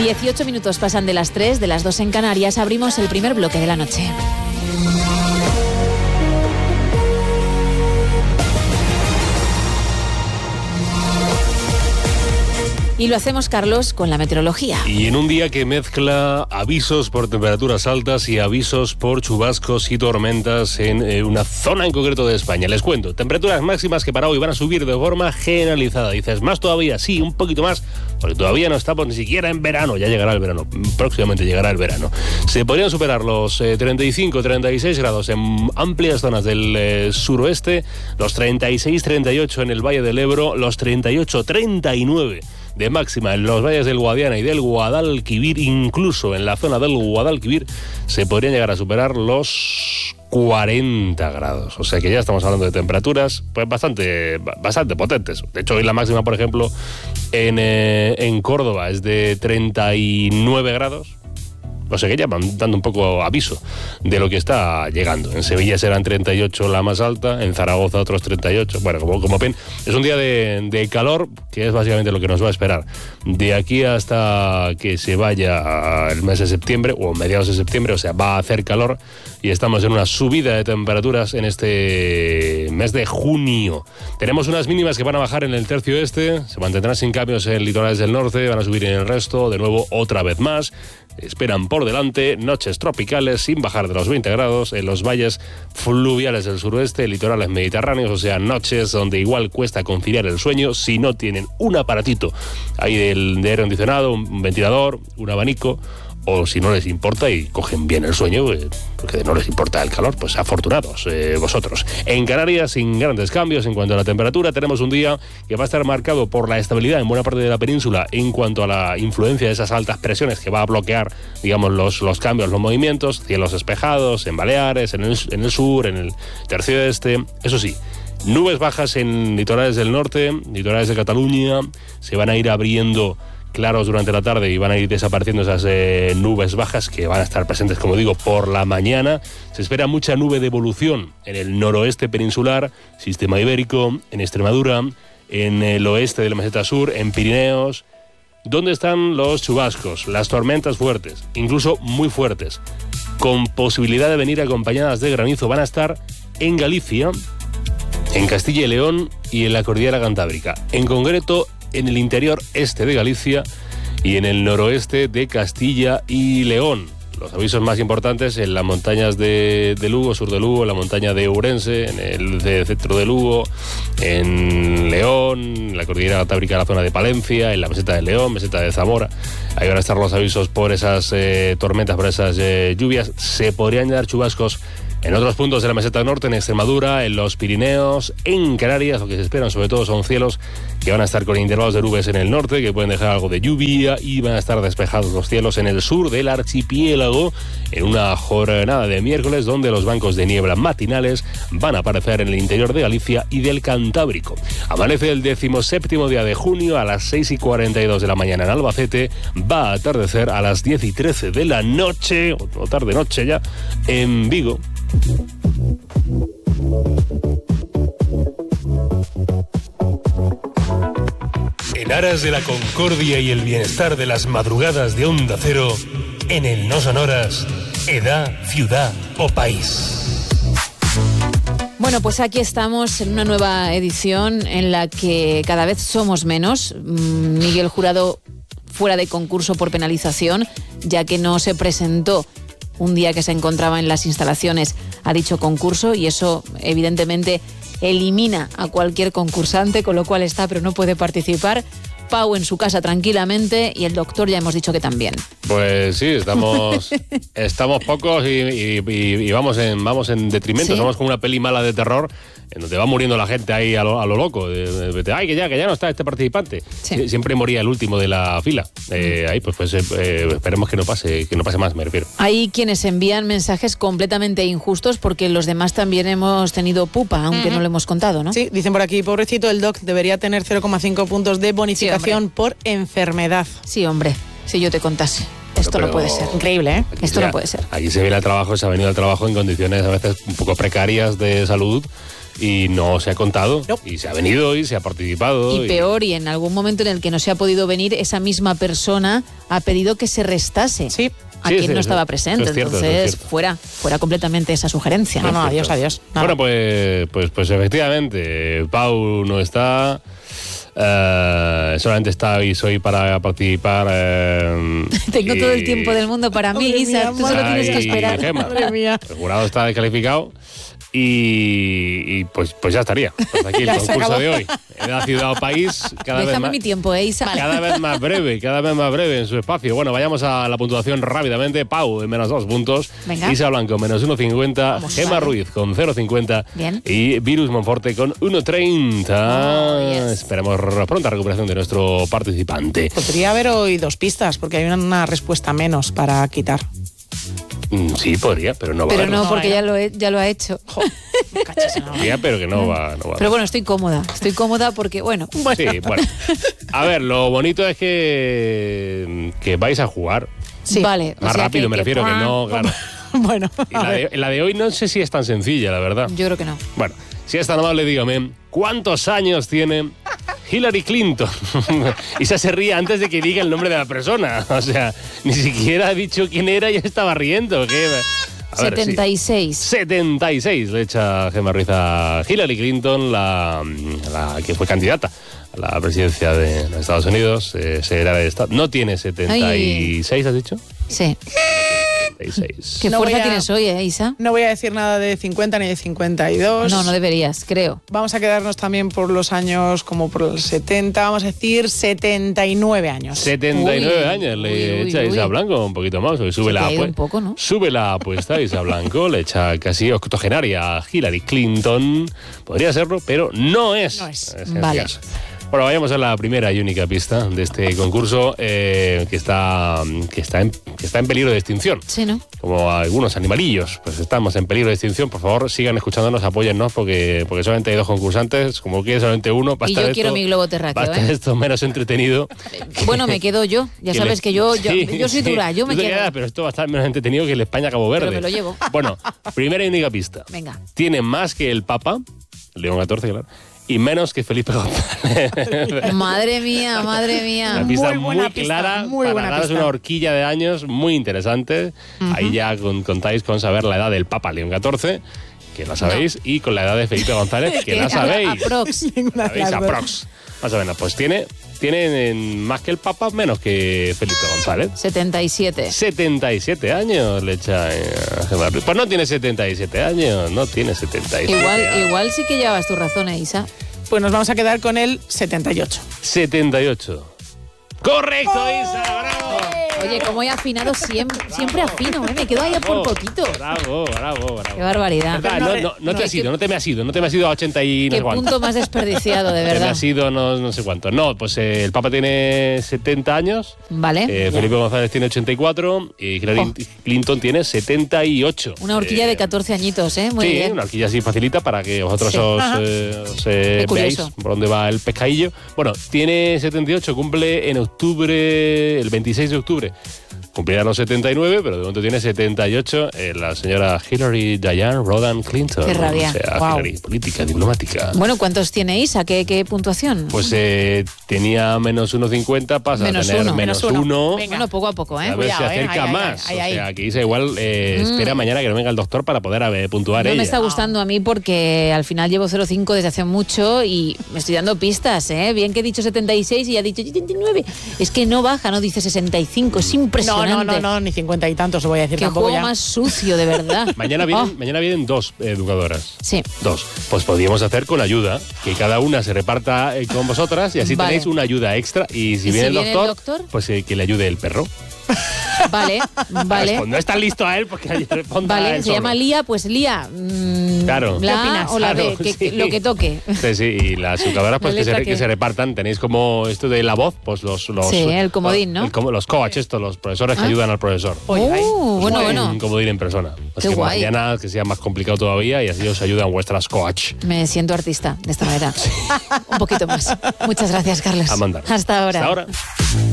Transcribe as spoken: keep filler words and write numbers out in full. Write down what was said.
dieciocho minutos pasan de las tres, de las dos en Canarias. Abrimos el primer bloque de la noche. Y lo hacemos, Carlos, con la meteorología. Y en un día que mezcla avisos por temperaturas altas y avisos por chubascos y tormentas en eh, una zona en concreto de España. Les cuento, temperaturas máximas que para hoy van a subir de forma generalizada. Dices, ¿más todavía? Sí, un poquito más, porque todavía no estamos ni siquiera en verano. Ya llegará el verano, próximamente llegará el verano. Se podrían superar los eh, treinta y cinco, treinta y seis grados en amplias zonas del eh, suroeste, los treinta y seis, treinta y ocho en el Valle del Ebro, los treinta y ocho, treinta y nueve de máxima en los valles del Guadiana y del Guadalquivir. Incluso en la zona del Guadalquivir se podrían llegar a superar los cuarenta grados. O sea que ya estamos hablando de temperaturas pues bastante, bastante potentes. De hecho, hoy la máxima, por ejemplo, en, eh, en Córdoba es de treinta y nueve grados. O sea que ya van dando un poco aviso de lo que está llegando. En Sevilla serán treinta y ocho la más alta, en Zaragoza otros treinta y ocho. Bueno, como, como ven, es un día de, de calor, que es básicamente lo que nos va a esperar. De aquí hasta que se vaya el mes de septiembre, o mediados de septiembre, o sea, va a hacer calor y estamos en una subida de temperaturas en este mes de junio. Tenemos unas mínimas que van a bajar en el tercio este, se mantendrán sin cambios en litorales del norte, van a subir en el resto, de nuevo otra vez más. Esperan por delante noches tropicales sin bajar de los veinte grados en los valles fluviales del suroeste, litorales mediterráneos, o sea, noches donde igual cuesta conciliar el sueño si no tienen un aparatito ahí del, de aire acondicionado, un ventilador, un abanico, o si no les importa y cogen bien el sueño, eh, porque no les importa el calor, pues afortunados eh, vosotros. En Canarias, sin grandes cambios en cuanto a la temperatura, tenemos un día que va a estar marcado por la estabilidad en buena parte de la península en cuanto a la influencia de esas altas presiones que va a bloquear, digamos, los, los cambios, los movimientos, cielos despejados en Baleares, en el, en el sur, en el tercio este. Eso sí, nubes bajas en litorales del norte, litorales de Cataluña, se van a ir abriendo claros durante la tarde y van a ir desapareciendo esas eh, nubes bajas que van a estar presentes, como digo, por la mañana. Se espera mucha nube de evolución en el noroeste peninsular, sistema ibérico, en Extremadura, en el oeste de la meseta sur, en Pirineos. ¿Dónde están los chubascos, las tormentas fuertes, incluso muy fuertes, con posibilidad de venir acompañadas de granizo? Van a estar en Galicia, en Castilla y León y en la cordillera cantábrica. En concreto, en el interior este de Galicia y en el noroeste de Castilla y León. Los avisos más importantes en las montañas de, de Lugo, sur de Lugo, en la montaña de Ourense, en el de centro de Lugo, en León, en la cordillera cantábrica, la zona de Palencia, en la meseta de León, meseta de Zamora. Ahí van a estar los avisos por esas eh, tormentas, por esas eh, lluvias. Se podrían dar chubascos en otros puntos de la meseta norte, en Extremadura, en los Pirineos, en Canarias. Lo que se esperan sobre todo son cielos que van a estar con intervalos de nubes en el norte, que pueden dejar algo de lluvia, y van a estar despejados los cielos en el sur del archipiélago en una jornada de miércoles donde los bancos de niebla matinales van a aparecer en el interior de Galicia y del Cantábrico. Amanece el decimoséptimo día de junio a las seis y cuarenta y dos de la mañana en Albacete, va a atardecer a las diez y trece de la noche, o tarde-noche ya, en Vigo. En aras de la concordia y el bienestar de las madrugadas de Onda Cero, en el No Sonoras, edad, ciudad o país. Bueno, pues aquí estamos en una nueva edición en la que cada vez somos menos. Miguel Jurado fuera de concurso por penalización, ya que no se presentó un día que se encontraba en las instalaciones a dicho concurso, y eso evidentemente elimina a cualquier concursante, con lo cual está, pero no puede participar. Pau en su casa tranquilamente, y el doctor ya hemos dicho que también. Pues sí, estamos estamos pocos y, y, y, y vamos en vamos en detrimento. ¿Sí? Somos como una peli mala de terror en donde va muriendo la gente ahí a lo, a lo loco. De, de, de, Ay, que ya, que ya no está este participante. Sí. Siempre moría el último de la fila. Eh, ahí pues, pues eh, esperemos que no pase, que no pase más, me refiero. Hay quienes envían mensajes completamente injustos porque los demás también hemos tenido pupa, aunque uh-huh. no lo hemos contado, ¿no? Sí, dicen por aquí, pobrecito el doc, debería tener cero coma cinco puntos de bonificación sí, por enfermedad. Sí, hombre, si yo te contase. Esto pero, no puede ser. Increíble, ¿eh? Esto ya, no puede ser. Aquí se viene al trabajo, se ha venido al trabajo en condiciones a veces un poco precarias de salud. y no se ha contado. No. Y se ha venido y se ha participado. Y, y peor, y en algún momento en el que no se ha podido venir, esa misma persona ha pedido que se restase. Sí. A Sí, quien sí, no eso- estaba presente, eso es cierto, eso es entonces cierto. fuera, fuera completamente esa sugerencia. No, no, Es adiós, cierto. adiós. Nada. Bueno, pues, pues, pues efectivamente, Pau no está. Eh, solamente estáis hoy para participar. Eh, Tengo y- todo el tiempo del mundo para mí, Madre Isa, mía, tú solo tienes que Ay, esperar. Gemma. Madre mía. El jurado está descalificado y, y pues, pues ya estaría. Hasta aquí el Ya se concurso acabó. de hoy. Edad, ciudad o país, cada vez Déjame más. mi tiempo, ¿eh, Isa? Cada vez más breve, cada vez más breve en su espacio. Bueno, vayamos a la puntuación rápidamente. Pau, en menos dos puntos. Venga. Isa Blanco, menos uno cincuenta. Vamos, Gemma vale. Ruiz, con cero cincuenta. Bien. Y Virus Monforte, con uno treinta. Oh, yes. Esperemos pronta recuperación de nuestro participante. Podría haber hoy dos pistas, porque hay una, una respuesta menos para quitar. Mm, Sí, podría, pero no va Pero a haber. no, No, porque venga. ya lo, he- ya lo ha hecho. Me cachis en la mano. Podría, pero que no va, no va a Pero bueno, estoy cómoda. Estoy cómoda porque, bueno, Sí, bueno. A ver, lo bonito es que, que vais a jugar. Sí. vale. o Más sea rápido, me refiero, que no, claro. Bueno, Y a la ver. de, la de hoy no sé si es tan sencilla, la verdad. Yo creo que no. Bueno, si es tan amable, dígame, ¿cuántos años tiene Hillary Clinton? Y se se ríe antes de que diga el nombre de la persona. O sea, ni siquiera ha dicho quién era y ya estaba riendo. ¿Qué? A ver, sí. setenta y seis. setenta y seis le echa Gemma Ruiz a Hillary Clinton, la, la que fue candidata a la presidencia de los Estados Unidos, eh, secretaria de Estado. No tiene setenta y seis, ¿has dicho? Sí. setenta y seis. ¿Qué No fuerza voy a- tienes hoy, eh, Isa? No voy a decir nada de cincuenta ni de cincuenta y dos. No, no deberías, creo. Vamos a quedarnos también por los años como por los setenta, vamos a decir setenta y nueve años. setenta y nueve Uy, años le uy, uy, echa Isa uy. Blanco un poquito más. Sube Se te la, ha ido apue- un poco, ¿no? sube la apuesta Isa Blanco, le echa casi octogenaria a Hillary Clinton. Podría serlo, pero no es. No es. Es el Vale. caso. Bueno, vayamos a la primera y única pista de este concurso eh, que, está, que, está en, que está en peligro de extinción. Sí, ¿no? Como algunos animalillos, pues estamos en peligro de extinción. Por favor, sigan escuchándonos, apóyennos, porque, porque solamente hay dos concursantes. Como que solamente uno, va a Y estar yo quiero esto- mi globo va a terráqueo, estar ¿eh? esto menos entretenido. Bueno, me quedo yo. Ya Que sabes le- que yo, yo, Sí, yo soy sí. dura, yo me Tú te quedo. quedas, pero esto va a estar menos entretenido que el España-Cabo Verde. Pero me lo llevo. Bueno, primera y única pista. Venga. Tiene más que el Papa, León catorce, claro, y menos que Felipe González. Madre mía, madre Una mía. pista Muy muy, buena pista, clara muy para buena daros pista. una horquilla de años muy interesante. Ahí ya con- contáis con saber la edad del Papa León catorce, que la sabéis, y con la edad de Felipe González, que la A- sabéis. aprox. Ninguna de ¿Sabéis? las dos. Aprox. Más o menos. Pues tiene, tiene en- más que el Papa, menos que Felipe González. setenta y siete. setenta y siete años le echa eh, a Gemma Ruiz. Pues no tiene setenta y siete años, no tiene setenta y siete Igual, años. igual sí que llevas tu razón, eh, Isa. Pues nos vamos a quedar con el setenta y ocho. setenta y ocho. ¡Correcto, Isa! ¡Bravo! Oye, como he afinado siempre, siempre afino, ¿eh? Me quedo ahí a por poquito. Bravo, bravo, bravo. Qué barbaridad. ¿Verdad? No, no, no te No, has qué- ido, no te me has ido, no te me has ido a ochenta y no Qué sé cuánto. punto más desperdiciado, de Te me verdad. has ido no, no sé cuánto. No, pues eh, el Papa tiene setenta años, Vale. eh, Felipe González tiene ochenta y cuatro y Hillary Oh. Clinton tiene setenta y ocho. Una horquilla Eh, de catorce añitos, ¿eh? Muy sí, bien. una horquilla así facilita para que vosotros Sí. os, Ajá. eh, os, eh, Qué veáis curioso. por dónde va el pescadillo. Bueno, tiene setenta y ocho, cumple en octubre, el veintiséis de octubre. Cumplirá los setenta y nueve, pero de momento tiene setenta y ocho. Eh, la señora Hillary Diane Rodham Clinton. Qué rabia. O sea, Guau. Hillary, política, diplomática. Bueno, ¿cuántos tiene Isa? ¿Qué, qué puntuación? Pues eh, tenía menos uno cincuenta, pasa Menos a tener uno. menos Menos uno. uno. Venga. Bueno, poco a poco, ¿eh? A ver Cuidado, si eh. acerca Ahí, ahí, más. ahí, ahí. O sea, que Isa igual eh, espera mañana que no venga el doctor para poder a ver, puntuar No ella. me está gustando a mí porque al final llevo cero cinco desde hace mucho y me estoy dando pistas, ¿eh? Bien que he dicho setenta y seis y ya he dicho setenta y nueve. Es que no baja, no dice sesenta y cinco. Es No, impresionante. no, no, no, ni cincuenta y tantos lo voy a decir Qué tampoco juego ya. más sucio, de verdad. Mañana vienen, Oh, mañana vienen dos educadoras. sí. Dos. Pues podríamos hacer con ayuda, que cada una se reparta eh, con vosotras y así Vale. tenéis una ayuda extra. Y si ¿Y viene, si el, viene el doctor, doctor? pues eh, que le ayude el perro. Vale, vale. Pues no está listo a él porque ayer responda Vale, él se solo. llama Lía, pues Lía. mm, Claro. La ¿Qué A opinas? o la B, Claro, que- sí. lo que toque. Sí, sí, y las educadoras pues La que se, letra que que- se repartan. Tenéis como esto de la voz, pues los... los Sí, el comodín, ¿no? el como- los coach, estos, los profesores que Ah. ayudan al profesor. Oye, ahí. Uh, bueno, Un bueno. comodín en persona. Así Qué que guay. mañana que sea más complicado todavía y así os ayudan vuestras coach. Me siento artista de esta manera. Un poquito más. Muchas gracias, Carlos. A mandar. Hasta ahora. Hasta ahora.